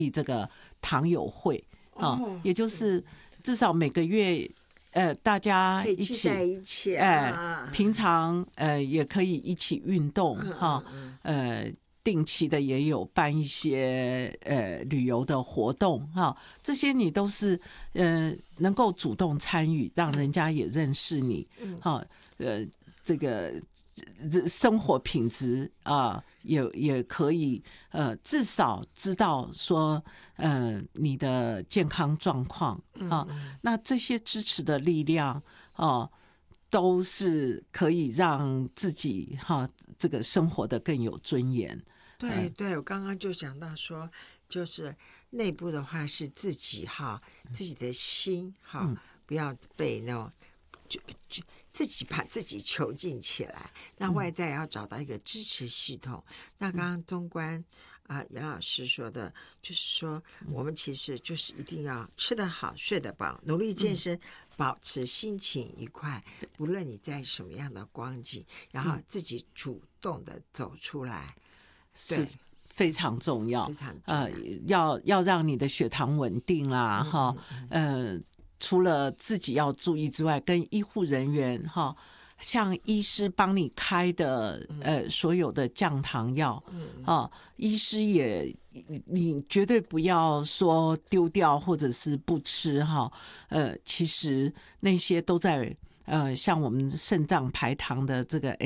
这个糖友会也就是至少每个月大家一起在一起平常也可以一起运动定期的也有办一些旅游的活动这些你都是能够主动参与，让人家也认识你这个生活品质也可以至少知道说你的健康状况那这些支持的力量都是可以让自己这个生活的更有尊严。 对对，我刚刚就想到说，就是内部的话是自己自己的心不要被那种就自己把自己囚禁起来，那外在也要找到一个支持系统。那刚刚东关严老师说的，就是说我们其实就是一定要吃得好、睡得饱，努力健身，保持心情愉快，不论你在什么样的光景，然后自己主动的走出来。 是非常重要， 非常重要要让你的血糖稳定啦除了自己要注意之外，跟医护人员像医师帮你开的所有的降糖药医师也你绝对不要说丢掉或者是不吃其实那些都在像我们肾脏排糖的这个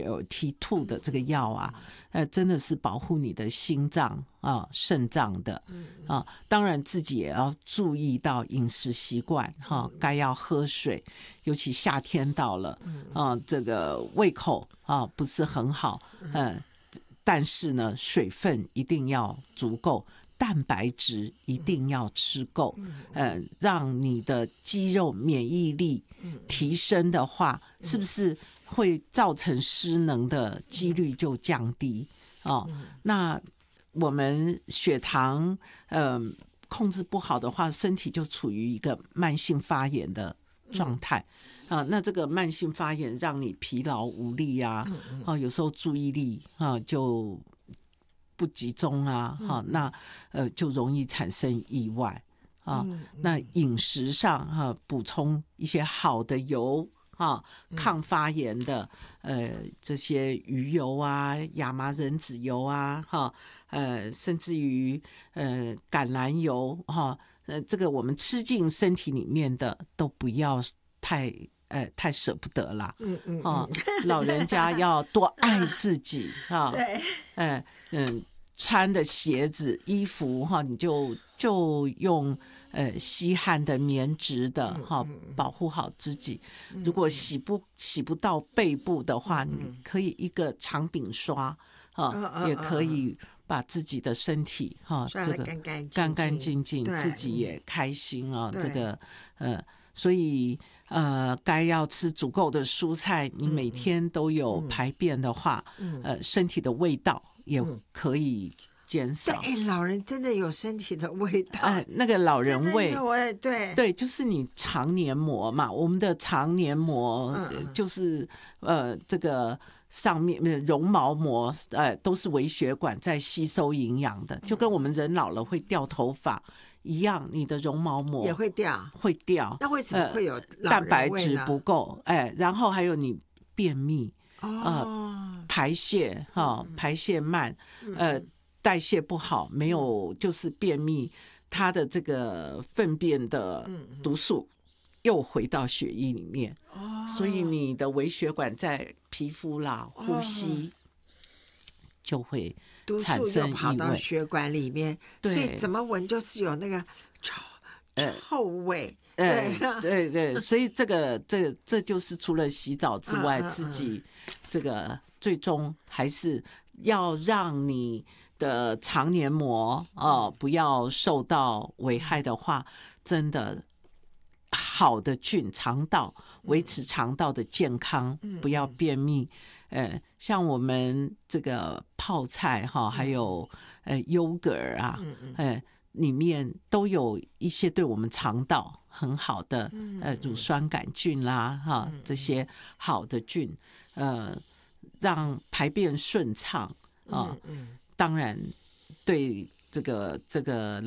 SGLT2 的这个药真的是保护你的心脏肾脏的当然自己也要注意到饮食习惯该要喝水，尤其夏天到了这个胃口不是很好但是呢水分一定要足够，蛋白质一定要吃够让你的肌肉免疫力提升的话是不是会造成失能的几率就降低那我们血糖控制不好的话，身体就处于一个慢性发炎的状态那这个慢性发炎让你疲劳无力有时候注意力就不集中那就容易产生意外那饮食上补充一些好的油抗发炎的这些鱼油亚麻仁籽油甚至于橄榄油这个我们吃进身体里面的都不要太舍不得啦老人家要多爱自己对穿的鞋子衣服你就用吸汗的棉质的保护好自己如果洗不到背部的话你可以一个长柄刷也可以把自己的身体这个干干净净自己也开心这个所以该要吃足够的蔬菜你每天都有排便的话身体的味道也可以减少对老人真的有身体的味道那个老人味对就是你肠黏膜嘛我们的肠黏膜就是这个上面绒毛膜都是微血管在吸收营养的就跟我们人老了会掉头发一样你的绒毛膜也会掉那为什么会有蛋白质不够然后还有你便秘排泄慢代谢不好没有就是便秘它的这个粪便的毒素又回到血液里面所以你的微血管在皮肤啦呼吸就会产生异味， 毒素又跑到血管里面所以怎么闻就是有那个臭味对所以这就是除了洗澡之外自己这个最终还是要让你的肠黏膜不要受到危害的话真的好的菌肠道维持肠道的健康不要便秘像我们这个泡菜还有优格里面都有一些对我们肠道很好的乳酸杆菌啦这些好的菌让排便顺畅当然对这个